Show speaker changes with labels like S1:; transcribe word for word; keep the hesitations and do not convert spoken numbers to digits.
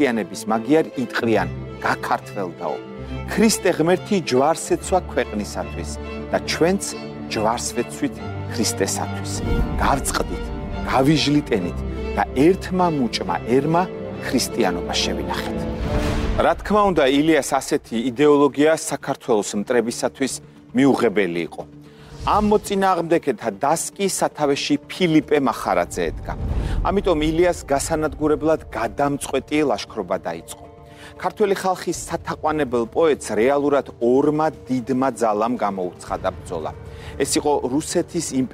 S1: ქრისტიანების მაგიარ იტყვიან გაქართველდაო. ქრისტე ღმერთი ჯვარს ეცვა ქვეყნისათვის და ჩვენც ჯვარს ვეცვით ქრისტესათვის. გავწყდით, გავიჟლიტენით და ერთმა მუჭმა ერმა ქრისტიანობა შევინახეთ. რა თქმა უნდა, ილიას ასეთი იდეოლოგია საქართველოს მტრებისათვის მიუღებელი იყო. ამ მოწინააღმდეგეთა დასკი სათავეში ფილიპე მახარაძე ედგა. ამიტომ ილიას გასანადგურებლად გადამწყვეტი ლაშქრობა დაიწყო. ქართველი ხალხის სათაყვანებელ პოეტს რეალურად ორმა დიდმა ძალამ გამოუცხადა ბრძოლა. ეს იყო რუსეთის იმპერიის